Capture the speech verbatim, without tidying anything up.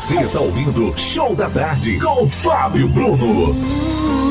Você está ouvindo Show da Tarde com Fábio Bruno.